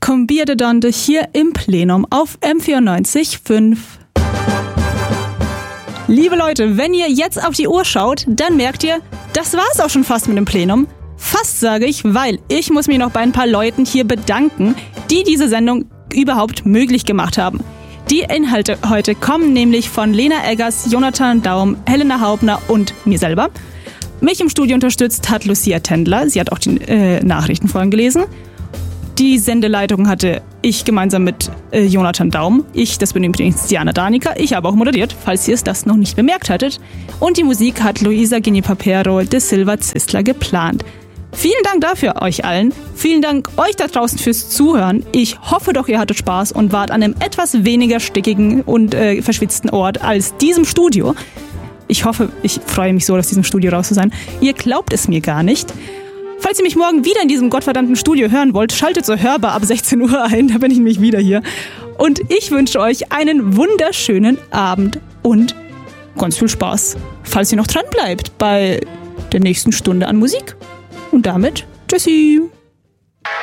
Combierte Dante hier im Plenum auf M94.5. Liebe Leute, wenn ihr jetzt auf die Uhr schaut, dann merkt ihr, das war's auch schon fast mit dem Plenum. Fast sage ich, weil ich muss mich noch bei ein paar Leuten hier bedanken, die diese Sendung überhaupt möglich gemacht haben. Die Inhalte heute kommen nämlich von Lena Eggers, Jonathan Daum, Helena Haubner und mir selber. Mich im Studio unterstützt hat Lucia Tendler, sie hat auch die Nachrichten vorhin gelesen. Die Sendeleitung hatte ich gemeinsam mit Jonathan Daum. Das bin übrigens Diana Danica. Ich habe auch moderiert, falls ihr es das noch nicht bemerkt hattet. Und die Musik hat Luisa Ginipapero de Silva Zistler geplant. Vielen Dank dafür euch allen. Vielen Dank euch da draußen fürs Zuhören. Ich hoffe doch, ihr hattet Spaß und wart an einem etwas weniger stickigen und verschwitzten Ort als diesem Studio. Ich freue mich so, aus diesem Studio raus zu sein. Ihr glaubt es mir gar nicht. Falls ihr mich morgen wieder in diesem gottverdammten Studio hören wollt, schaltet so hörbar ab 16 Uhr ein, da bin ich nämlich wieder hier. Und ich wünsche euch einen wunderschönen Abend und ganz viel Spaß, falls ihr noch dran bleibt bei der nächsten Stunde an Musik. Und damit, tschüssi!